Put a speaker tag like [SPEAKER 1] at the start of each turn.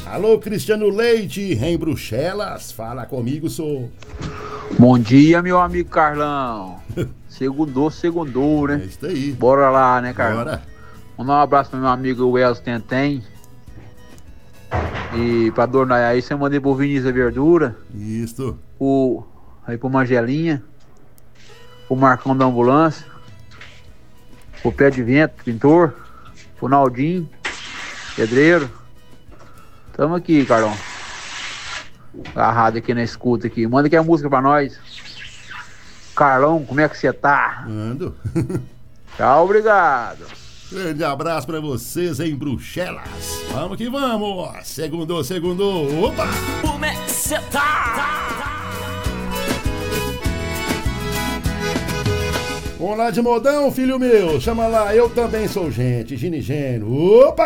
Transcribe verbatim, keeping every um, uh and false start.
[SPEAKER 1] Alô, Cristiano Leite, em Bruxelas. Fala comigo, sou.
[SPEAKER 2] Bom dia, meu amigo Carlão. Segundou, segundou, né?
[SPEAKER 1] É isso aí.
[SPEAKER 2] Bora lá, né, Carlão?
[SPEAKER 1] Bora.
[SPEAKER 2] Mandar um abraço pro meu amigo Wells Tentem. E pra Dona aí, você mandei pro Vinícius Verdura.
[SPEAKER 1] Isso.
[SPEAKER 2] O, aí pro Mangelinha. O Marcão da Ambulância. O Pé de Vento, pintor. O Naldinho, pedreiro. Tamo aqui, Carlão. Agarrado aqui na escuta aqui. Manda aqui a música pra nós. Carlão, como é que você tá?
[SPEAKER 1] Ando.
[SPEAKER 2] Tchau, obrigado.
[SPEAKER 1] Grande abraço pra vocês em Bruxelas. Vamos que vamos. Segundou, segundou. Opa!
[SPEAKER 3] Como é que você tá?
[SPEAKER 1] Vamos lá de modão, filho meu. Chama lá, eu também sou gente. Ginigênio. Opa!